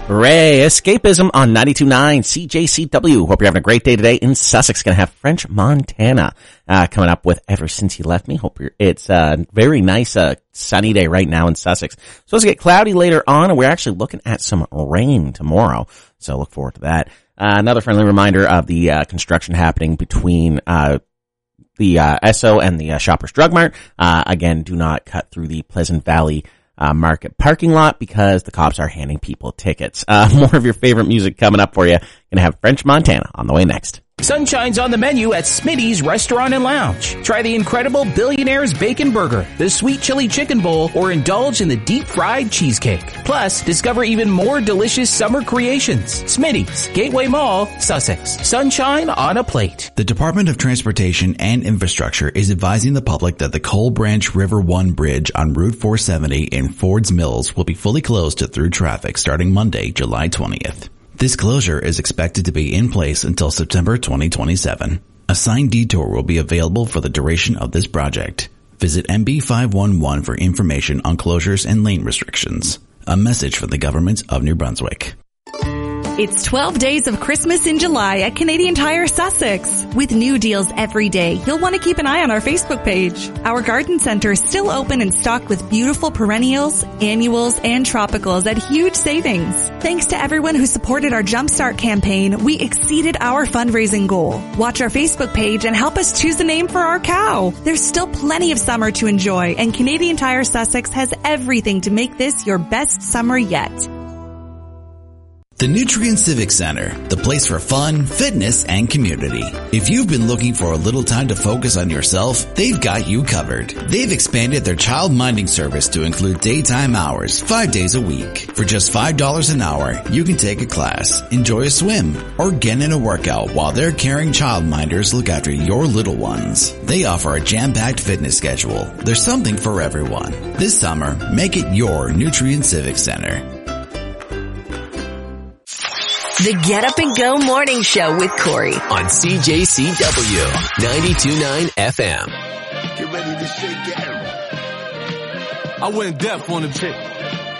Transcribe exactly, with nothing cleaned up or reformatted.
Ray, Escapism on ninety-two point nine C J C W. Hope you're having a great day today in Sussex. Going to have French Montana uh, coming up with Ever Since You Left Me. Hope you're, it's a very nice uh, sunny day right now in Sussex. Supposed to get cloudy later on, and we're actually looking at some rain tomorrow. So look forward to that. Uh, another friendly reminder of the uh, construction happening between uh the uh, Esso and the uh, Shoppers Drug Mart. Uh, again, do not cut through the Pleasant Valley Uh, market parking lot because the cops are handing people tickets. Uh, more of your favorite music coming up for you. Gonna have French Montana on the way next. Sunshine's on the menu at Smitty's Restaurant and Lounge. Try the incredible Billionaire's Bacon Burger, the sweet chili chicken bowl, or indulge in the deep fried cheesecake. Plus, discover even more delicious summer creations. Smitty's, Gateway Mall, Sussex. Sunshine on a plate. The Department of Transportation and Infrastructure is advising the public that the Coal Branch River one bridge on Route four seventy in Fords Mills will be fully closed to through traffic starting Monday, July twentieth. This closure is expected to be in place until September twenty twenty-seven. A signed detour will be available for the duration of this project. Visit M B five one one for information on closures and lane restrictions. A message from the government of New Brunswick. It's twelve days of Christmas in July at Canadian Tire Sussex. With new deals every day, you'll want to keep an eye on our Facebook page. Our garden center is still open and stocked with beautiful perennials, annuals, and tropicals at huge savings. Thanks to everyone who supported our Jumpstart campaign, we exceeded our fundraising goal. Watch our Facebook page and help us choose a name for our cow. There's still plenty of summer to enjoy, and Canadian Tire Sussex has everything to make this your best summer yet. The Nutrien Civic Center, the place for fun, fitness, and community. If you've been looking for a little time to focus on yourself, they've got you covered. They've expanded their child minding service to include daytime hours, five days a week. For just five dollars an hour, you can take a class, enjoy a swim, or get in a workout while their caring childminders look after your little ones. They offer a jam-packed fitness schedule. There's something for everyone. This summer, make it your Nutrien Civic Center. The Get Up and Go Morning Show with Corey on C J C W ninety-two point nine F M. Get ready to shake it. I went deaf on the chick.